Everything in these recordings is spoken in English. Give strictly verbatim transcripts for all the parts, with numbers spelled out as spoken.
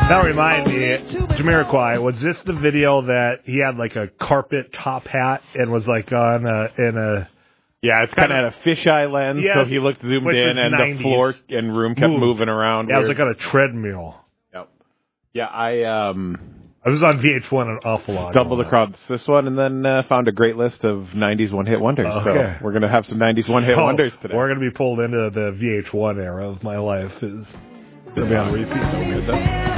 That reminded me, Jamiroquai, was this the video that he had like a carpet top hat and was like on a, in a... Yeah, it's kind of had a fisheye lens, yes, so he looked zoomed in, and nineties. The floor and room kept Moved. moving around. Yeah, it was like on a treadmill. Yep. Yeah, I um, I was on V H one an awful lot. Stumbled across this one and then uh, found a great list of nineties one-hit wonders. Okay. So we're going to have some nineties one-hit so wonders today. We're going to be pulled into the V H one era of my life. Is going to be on repeat. So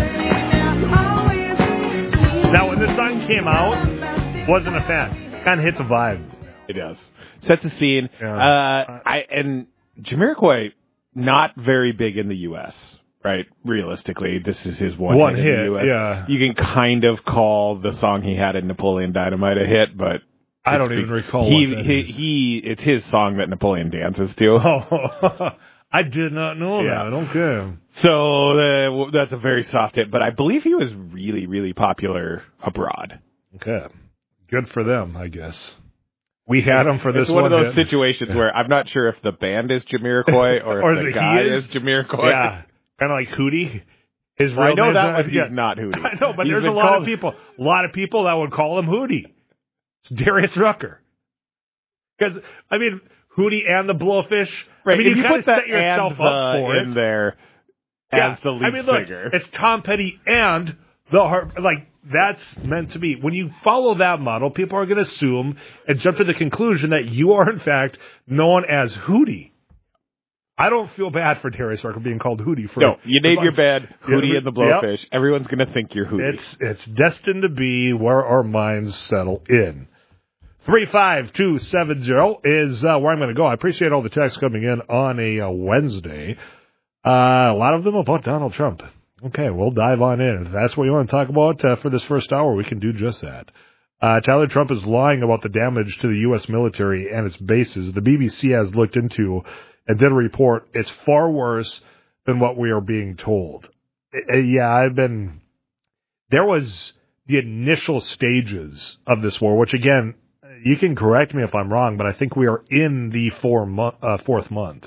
now, when this song came out, wasn't a fan. Kind of hits a vibe. It does. Sets a scene. Yeah. Uh, I and Jamiroquai, not very big in the U S, right? Realistically, this is his one, one hit, hit in the U S. Yeah. You can kind of call the song he had in Napoleon Dynamite a hit, but I don't even recall he, what that he, is. he, it's his song that Napoleon dances to. Oh, I did not know yeah. that. Okay. So uh, that's a very soft hit, but I believe he was really, really popular abroad. Okay. Good for them, I guess. We had him for this it's one. one of those hit. situations where I'm not sure if the band is Jamiroquai or, or if the guy is? is Jamiroquai. Yeah, kind of like Hootie. His well, I know that one, he's yeah. not Hootie. I know, but he's there's a lot called... of people, a lot of people that would call him Hootie. It's Darius Rucker. Because I mean, Hootie and the Blowfish. Right. I mean, if you, you kind put of set yourself and, up uh, for in it there yeah. as the lead I mean, look, singer. It's Tom Petty and the heart. Like that's meant to be. When you follow that model, people are going to assume and jump to the conclusion that you are in fact known as Hootie. I don't feel bad for Darius Rucker being called Hootie. For no, you name your band Hootie yeah, and the Blowfish. Yep. Everyone's going to think you're Hootie. It's it's destined to be where our minds settle in. three five two seven zero is uh, where I'm going to go. I appreciate all the texts coming in on a uh, Wednesday. Uh, a lot of them about Donald Trump. Okay, we'll dive on in. If that's what you want to talk about uh, for this first hour, we can do just that. Uh, Tyler Trump is lying about the damage to the U S military and its bases. The B B C has looked into and did a report. It's far worse than what we are being told. Uh, yeah, I've been... There was the initial stages of this war, which, again, you can correct me if I'm wrong, but I think we are in the four mo- uh, fourth month.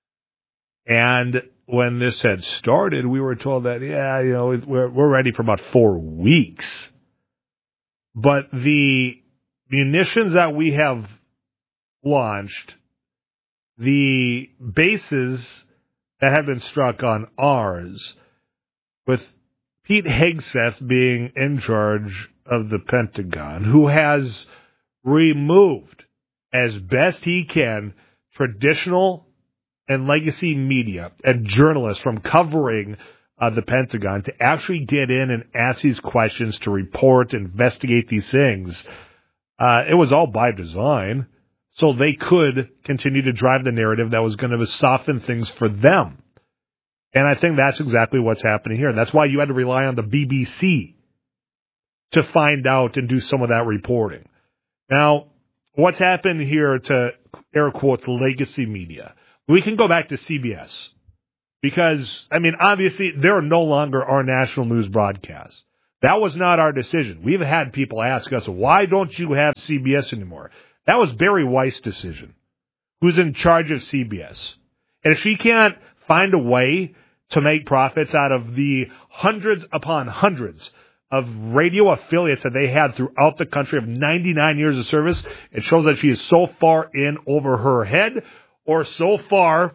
And when this had started, we were told that, yeah, you know, we're, we're ready for about four weeks. But the munitions that we have launched, the bases that have been struck on ours, with Pete Hegseth being in charge of the Pentagon, who has removed, as best he can, traditional and legacy media and journalists from covering uh, the Pentagon to actually get in and ask these questions, to report, investigate these things. Uh, it was all by design, so they could continue to drive the narrative that was going to soften things for them. And I think that's exactly what's happening here. And that's why you had to rely on the B B C to find out and do some of that reporting. Now, what's happened here to, air quotes, legacy media? We can go back to C B S because, I mean, obviously, they're no longer our national news broadcast. That was not our decision. We've had people ask us, why don't you have C B S anymore? That was Barry Weiss's decision, who's in charge of C B S. And if she can't find a way to make profits out of the hundreds upon hundreds of radio affiliates that they had throughout the country of ninety-nine years of service, it shows that she is so far in over her head or so far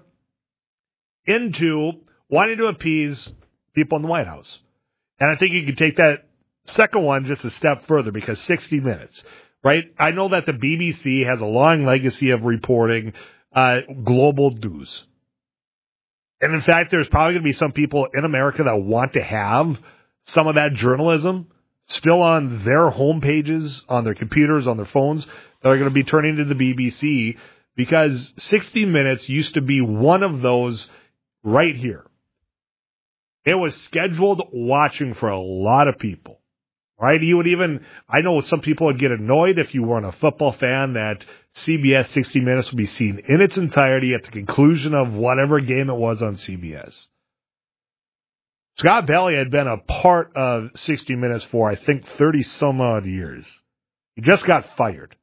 into wanting to appease people in the White House. And I think you could take that second one just a step further, because sixty minutes, right? I know that the B B C has a long legacy of reporting uh, global news. And in fact, there's probably going to be some people in America that want to have some of that journalism still on their home pages, on their computers, on their phones, that are going to be turning to the B B C, because sixty minutes used to be one of those right here. It was scheduled watching for a lot of people, right? You would even, I know some people would get annoyed if you weren't a football fan that C B S sixty minutes would be seen in its entirety at the conclusion of whatever game it was on C B S. Scott Bailey had been a part of sixty minutes for, I think, thirty some odd years. He just got fired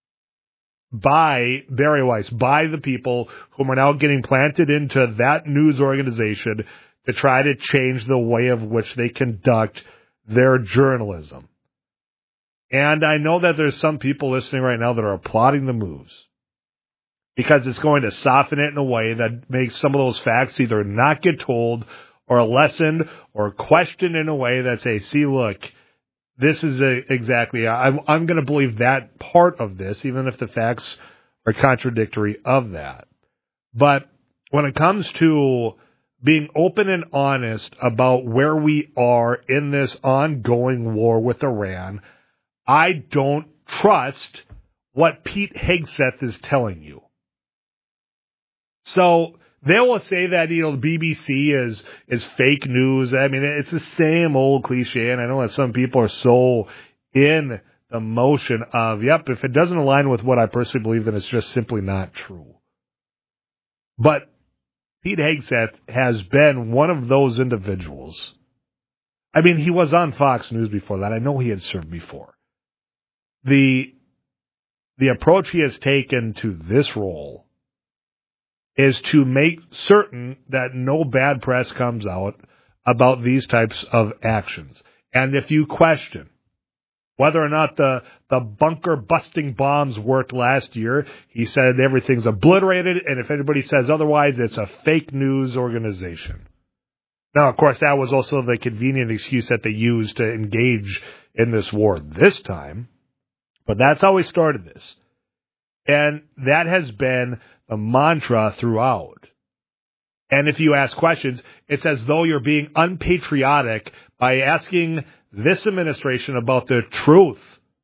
by Barry Weiss, by the people whom are now getting planted into that news organization to try to change the way of which they conduct their journalism. And I know that there's some people listening right now that are applauding the moves because it's going to soften it in a way that makes some of those facts either not get told or lessened or questioned in a way that say, see, look, this is a, exactly, I'm, I'm going to believe that part of this, even if the facts are contradictory of that. But when it comes to being open and honest about where we are in this ongoing war with Iran, I don't trust what Pete Hegseth is telling you. So they will say that, you know, the B B C is is fake news. I mean, it's the same old cliche, and I know that some people are so in the motion of, yep, if it doesn't align with what I personally believe, then it's just simply not true. But Pete Hegseth has been one of those individuals. I mean, he was on Fox News before that. I know he had served before. The the approach he has taken to this role is to make certain that no bad press comes out about these types of actions. And if you question whether or not the, the bunker-busting bombs worked last year, he said everything's obliterated, and if anybody says otherwise, it's a fake news organization. Now, of course, that was also the convenient excuse that they used to engage in this war this time. But that's how we started this. And that has been the mantra throughout. And if you ask questions, it's as though you're being unpatriotic by asking this administration about the truth.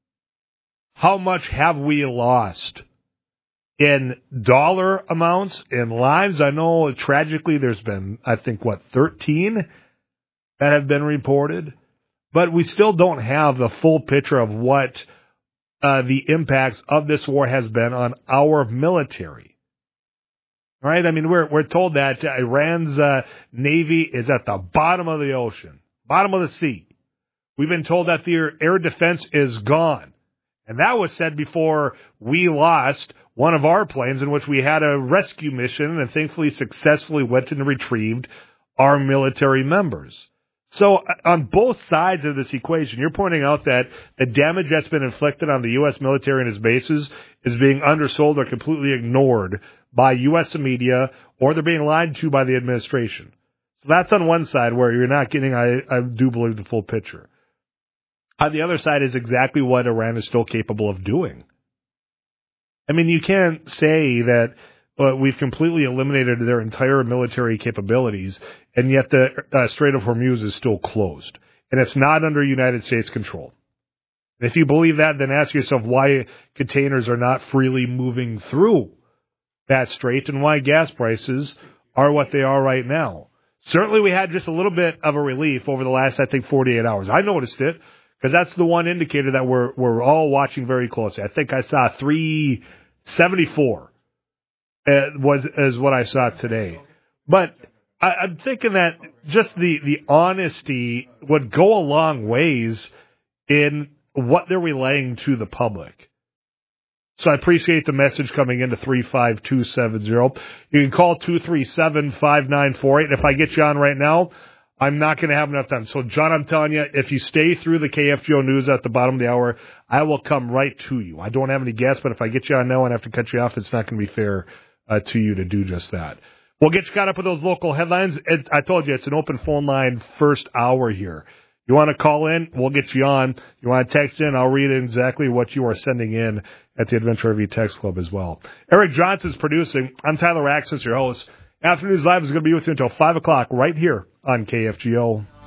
How much have we lost in dollar amounts, in lives? I know tragically there's been, I think, what, thirteen that have been reported? But we still don't have the full picture of what Uh, the impacts of this war has been on our military. Right? I mean, we're we're told that Iran's uh, navy is at the bottom of the ocean, bottom of the sea. We've been told that their air defense is gone. And that was said before we lost one of our planes in which we had a rescue mission and thankfully successfully went and retrieved our military members. So on both sides of this equation, you're pointing out that the damage that's been inflicted on the U S military and its bases is being undersold or completely ignored by U S media, or they're being lied to by the administration. So that's on one side where you're not getting, I, I do believe, the full picture. On the other side is exactly what Iran is still capable of doing. I mean, you can't say that uh, we've completely eliminated their entire military capabilities, and yet the uh, Strait of Hormuz is still closed, and it's not under United States control. And if you believe that, then ask yourself why containers are not freely moving through that strait and why gas prices are what they are right now. Certainly we had just a little bit of a relief over the last, I think, forty-eight hours. I noticed it because that's the one indicator that we're we're all watching very closely. I think I saw three seventy-four uh, was is what I saw today. But I, I'm thinking that just the, the honesty would go a long ways in what they're relaying to the public. So I appreciate the message coming into three five two seven zero. You can call two three seven, five nine four eight. If I get you on right now, I'm not going to have enough time. So, John, I'm telling you, if you stay through the K F G O News at the bottom of the hour, I will come right to you. I don't have any guests, but if I get you on now and have to cut you off, it's not going to be fair uh, to you to do just that. We'll get you caught up with those local headlines. It, I told you, it's an open phone line first hour here. You want to call in, we'll get you on. You want to text in, I'll read exactly what you are sending in at the Adventure R V Text Club as well. Eric Johnson's producing. I'm Tyler Axis, your host. Afternoons Live is going to be with you until five o'clock right here on K F G O.